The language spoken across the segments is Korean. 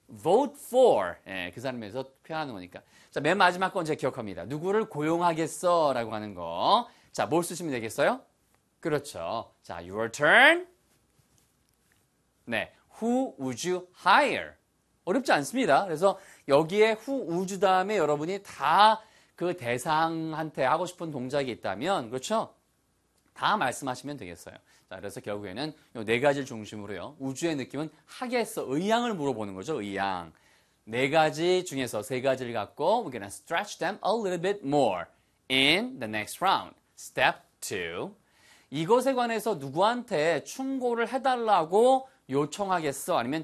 vote for. 예, 그 사람에서 표현하는 거니까. 자, 맨 마지막 건 제가 기억합니다. 누구를 고용하겠어? 라고 하는 거. 자, 뭘 쓰시면 되겠어요? 그렇죠. 자, your turn. 네, who would you hire? 어렵지 않습니다. 그래서 여기에 who would you 다음에 여러분이 다 그 대상한테 하고 싶은 동작이 있다면, 그렇죠? 다 말씀하시면 되겠어요. 자, 그래서 결국에는 이 네 가지를 중심으로요. 우주의 느낌은 하겠어. 의향을 물어보는 거죠. 의향. 네 가지 중에서 세 가지를 갖고 we're gonna stretch them a little bit more in the next round. Step 2. 이것에 관해서 누구한테 충고를 해달라고 요청하겠어? 아니면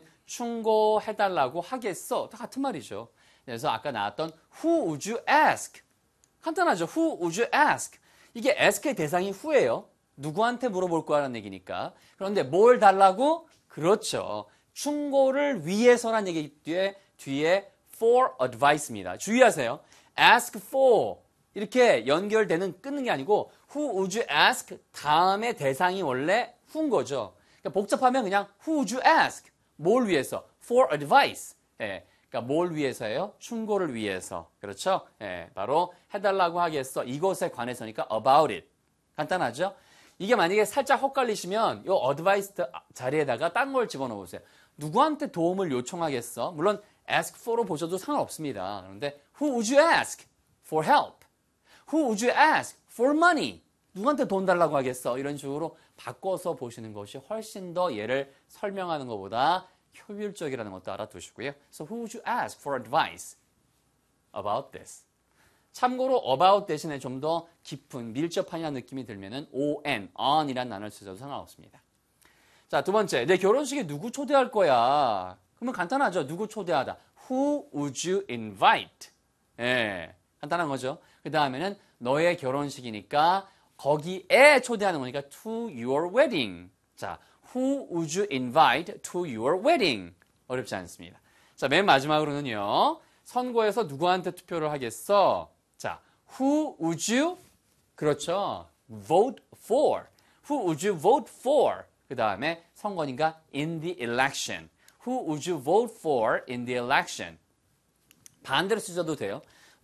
충고해달라고 하겠어? 다 같은 말이죠. 그래서 아까 나왔던 who would you ask? 간단하죠. Who would you ask? 이게 ask의 대상이 who예요. 누구한테 물어볼 거라는 얘기니까. 그런데 뭘 달라고? 그렇죠. 충고를 위해서란 얘기 뒤에 for advice입니다. 주의하세요. ask for 이렇게 연결되는 끊는 게 아니고 who would you ask 다음에 대상이 원래 who인 거죠. 그러니까 복잡하면 그냥 who would you ask? 뭘 위해서? for advice. 예. 그러니까 뭘 위해서예요? 충고를 위해서. 그렇죠? 예, 바로 해달라고 하겠어. 이것에 관해서니까 about it. 간단하죠? 이게 만약에 살짝 헛갈리시면 이 advice 자리에다가 딴 걸 집어넣으세요. 누구한테 도움을 요청하겠어? 물론 ask for로 보셔도 상관없습니다. 그런데 who would you ask for help? Who would you ask for money? 누구한테 돈 달라고 하겠어? 이런 식으로 바꿔서 보시는 것이 훨씬 더 얘를 설명하는 것보다 효율적이라는 것도 알아두시고요. So who would you ask for advice about this? 참고로 about 대신에 좀 더 깊은 밀접한 느낌이 들면은 on이라는 단어를 쓰셔도 상관없습니다. 자, 두 번째. 내 결혼식에 누구 초대할 거야? 그러면 간단하죠. 누구 초대하다. Who would you invite? 예, 간단한 거죠. 그 다음에는 너의 결혼식이니까 거기에 초대하는 거니까 to your wedding. 자, Who would you invite to your wedding? 어렵지 않습니다. 자, 맨 마지막으로는요. 선거에서 누구한테 투표를 하겠어? 자, who would you? 그렇죠. vote for. Who would you vote for? 그 다음에 선거니까 in the election. Who would you vote for in the election? 반대로 쓰셔도 돼요.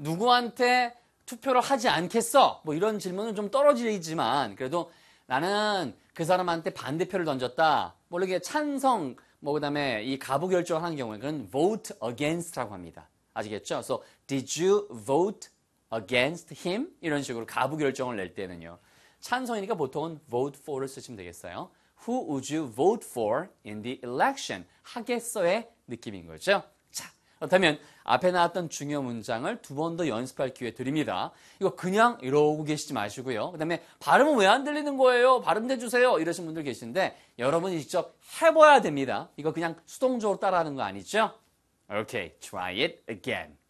누구한테 투표를 하지 않겠어? 뭐 이런 질문은 좀 떨어지지만 그래도 나는 그 사람한테 반대표를 던졌다. 뭐 이렇게 찬성, 뭐 그다음에 이 가부 결정을 하는 경우에 그건 vote against라고 합니다. 아시겠죠? So did you vote against him? 이런 식으로 가부 결정을 낼 때는요. 찬성이니까 보통은 vote for를 쓰시면 되겠어요. Who would you vote for in the election? 하겠어의 느낌인 거죠. 자, 그렇다면 앞에 나왔던 중요 문장을 두 번 더 연습할 기회 드립니다. 이거 그냥 이러고 계시지 마시고요. 그 다음에 발음은 왜 안 들리는 거예요? 발음해주세요. 이러신 분들 계신데 여러분이 직접 해봐야 됩니다. 이거 그냥 수동적으로 따라하는 거 아니죠? Okay, try it again.